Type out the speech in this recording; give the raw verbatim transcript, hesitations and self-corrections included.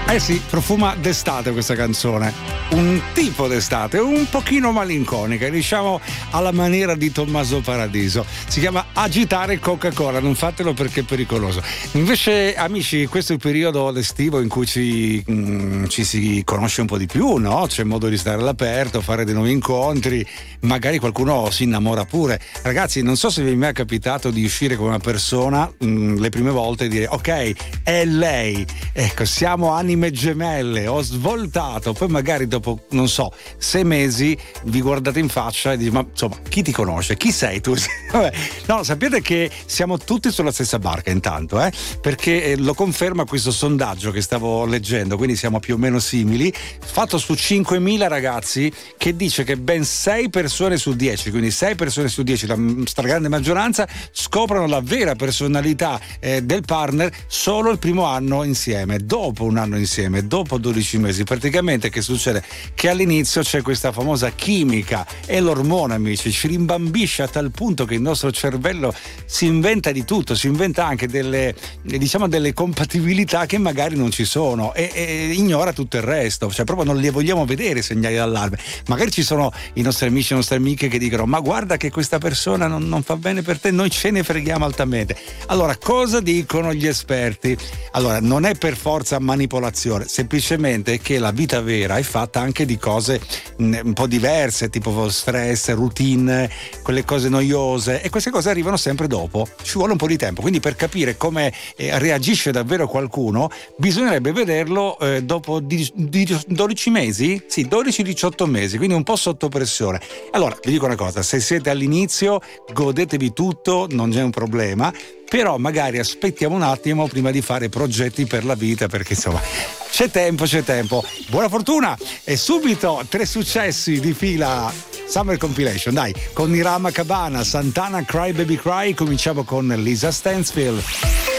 Eh sì, profuma d'estate questa canzone. Un tipo d'estate, un pochino malinconica, diciamo alla maniera di Tommaso Paradiso. Si chiama Agitare Coca-Cola, non fatelo perché è pericoloso. Invece, amici, questo è il periodo estivo in cui ci, mh, ci si conosce un po' di più, no? C'è modo di stare all'aperto, fare dei nuovi incontri, magari qualcuno si innamora pure. Ragazzi, non so se vi è mai capitato di uscire con una persona mh, le prime volte e dire ok, è lei. Ecco, siamo anime gemelle, ho svoltato, poi magari dopo, non so, sei mesi vi guardate in faccia e dite ma insomma, chi ti conosce? Chi sei tu? Vabbè, no, sapete che siamo tutti sulla stessa barca intanto, eh? Perché eh, lo conferma questo sondaggio che stavo leggendo, quindi siamo più o meno simili, fatto su cinquemila ragazzi, che dice che ben sei persone su dieci, quindi sei persone su dieci, la stragrande maggioranza, scoprono la vera personalità eh, del partner solo il primo anno insieme, dopo un anno insieme, dopo dodici mesi. Praticamente che succede? Che all'inizio c'è questa famosa chimica e l'ormone, amici, ci rimbambisce a tal punto che il nostro cervello si inventa di tutto, si inventa anche delle, diciamo, delle compatibilità che magari non ci sono e, e ignora tutto il resto, cioè proprio non li vogliamo vedere i segnali d'allarme. Magari ci sono i nostri amici e le nostre amiche che dicono ma guarda che questa persona non, non fa bene per te, noi ce ne freghiamo altamente. Allora, cosa dicono gli esperti? Allora, non è per forza manipolazione, semplicemente che la vita vera è fatta anche di cose mh, un po' diverse, tipo stress, routine, quelle cose noiose, e queste cose arrivano sempre dopo, ci vuole un po' di tempo, quindi per capire come eh, reagisce davvero qualcuno bisognerebbe vederlo eh, dopo di, di dodici mesi? Sì, dodici diciotto mesi, quindi un po' sotto pressione. Allora, vi dico una cosa, se siete all'inizio godetevi tutto, non c'è un problema, però magari aspettiamo un attimo prima di fare progetti per la vita, perché insomma c'è tempo, c'è tempo. Buona fortuna e subito tre successi di fila Summer Compilation, dai, con Nirama Cabana, Santana, Cry Baby Cry. Cominciamo con Lisa Stansfield.